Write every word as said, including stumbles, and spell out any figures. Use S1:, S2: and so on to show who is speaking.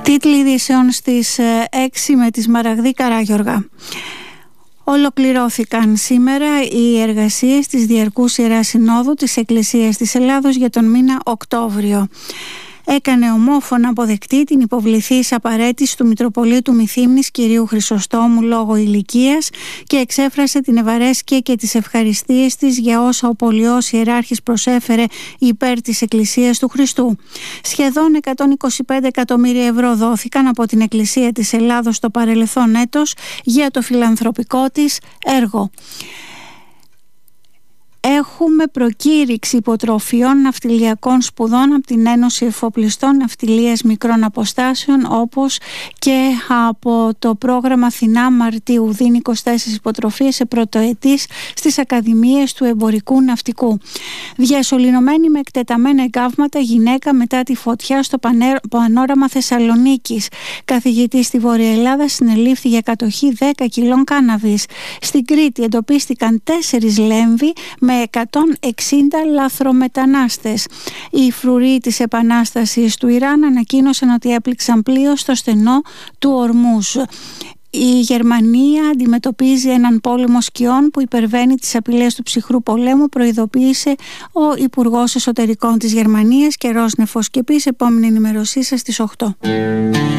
S1: Τίτλοι ειδήσεων στις έξι με τη Σμαραγδή Καράγιοργα. Ολοκληρώθηκαν σήμερα οι εργασίες της Διαρκούς Ιεράς Συνόδου της Εκκλησίας της Ελλάδος για τον μήνα Οκτώβριο. Έκανε ομόφωνα αποδεκτή την υποβληθής απαρέτηση του Μητροπολίτου Μυθύμνης κυρίου Χρυσοστόμου λόγω ηλικίας και εξέφρασε την ευαρέσκεια και τις ευχαριστίες της για όσα ο Πολιός Ιεράρχης προσέφερε υπέρ της Εκκλησίας του Χριστού. Σχεδόν εκατόν είκοσι πέντε εκατομμύρια ευρώ δόθηκαν από την Εκκλησία της Ελλάδος το παρελθόν έτος για το φιλανθρωπικό της έργο. Έχουμε προκήρυξη υποτροφιών ναυτιλιακών σπουδών από την Ένωση Εφοπλιστών Ναυτιλίας Μικρών Αποστάσεων, όπως και από το πρόγραμμα Αθηνά Μαρτίου. Δίνει είκοσι τέσσερις υποτροφίες σε πρωτοετής στις Ακαδημίες του Εμπορικού Ναυτικού. Διασωληνωμένη με εκτεταμένα εγκάβματα γυναίκα μετά τη φωτιά στο Πανόραμα Θεσσαλονίκης. Καθηγητής στη Βόρεια Ελλάδα συνελήφθη για κατοχή δέκα κιλών κάναβης. Στην Κρήτη εντοπίστηκαν τέσσερις λέμβοι με εκατόν εξήντα λαθρομετανάστες. Οι φρουροί της Επανάστασης του Ιράν ανακοίνωσαν ότι έπληξαν πλοίο στο στενό του Ορμούζ. Η Γερμανία αντιμετωπίζει έναν πόλεμο σκιών που υπερβαίνει τις απειλές του ψυχρού πολέμου, προειδοποίησε ο Υπουργός Εσωτερικών της Γερμανίας και Ρόσνεφος. Και επίσης, επόμενη ενημερωσή σας στις οκτώ.